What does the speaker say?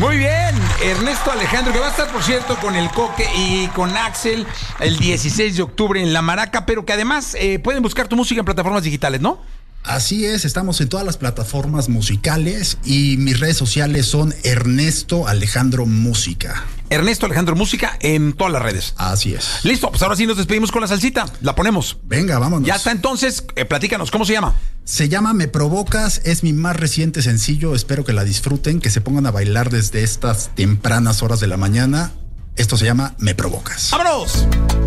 Muy bien, Ernesto Alejandro, que va a estar, por cierto, con el Coque y con Axel el 16 de octubre en La Maraca, pero que además pueden buscar tu música en plataformas digitales, ¿no? Así es, estamos en todas las plataformas musicales y mis redes sociales son Ernesto Alejandro Música. Ernesto Alejandro Música en todas las redes. Así es. Listo, pues ahora sí nos despedimos con la salsita. La ponemos. Venga, vámonos. Ya está, entonces, platícanos, ¿cómo se llama? Se llama Me Provocas, es mi más reciente sencillo. Espero que la disfruten, que se pongan a bailar desde estas tempranas horas de la mañana. Esto se llama Me Provocas. ¡Vámonos!